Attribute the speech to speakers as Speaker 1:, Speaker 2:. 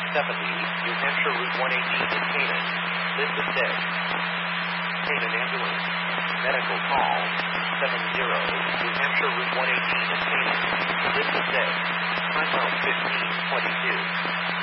Speaker 1: New Hampshire Route 118 in Canaan. Live is dead. Canaan ambulance. Medical call 70. New Hampshire Route 118 in Canaan. Live is dead. Time out 15:20.